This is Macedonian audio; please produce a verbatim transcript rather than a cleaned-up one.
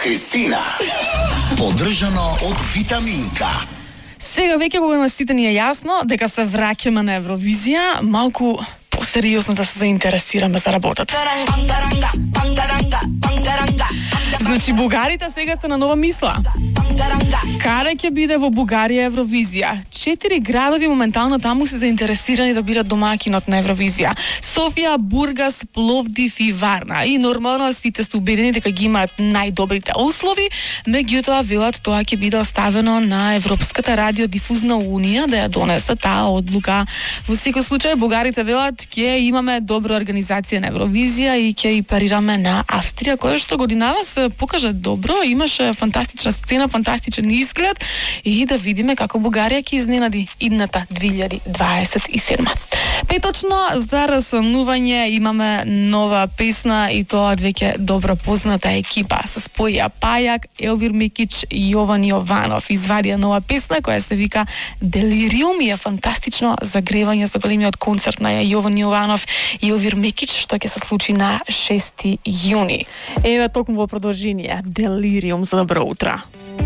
Христина. Поддржано од Витаминка. Сега веќе кога на сите ни е јасно дека се враќаме на Евровизија, малку посериозно да се заинтересираме за работата. Значи, бугарите сега се на нова мисла. Каде ќе биде во Бугарија Евровизија? Четири градови моментално таму се заинтересирани да бидат домаќинот на Евровизија. Софија, Бургас, Пловдив и Варна. И нормално сите се убедени дека ги имаат најдобрите услови, меѓутоа велат тоа ќе биде оставено на Европската радиодифузна унија да ја донесе таа одлука. Во секој случај бугарите велат ќе имаме добра организација на Евровизија и ќе и парираме на Австрија, која што годинава се покажа добро, имаше фантастична сцена, фантастичен изглед и да видиме како Бугарија ќе изненади идната две илјади дваесет и седма. Петочно за раснување имаме нова песна и тоа од веќе добро позната екипа. Се споја Пајак, Елвир Микич и Јован Јованов. Извадија нова песна која се вика Делириум и е фантастично загревање за големиот концерт на Јован Јованов и Елвир Микич што ќе се случи на шести јуни. Еве токму во продолжение Делириум за добро утро.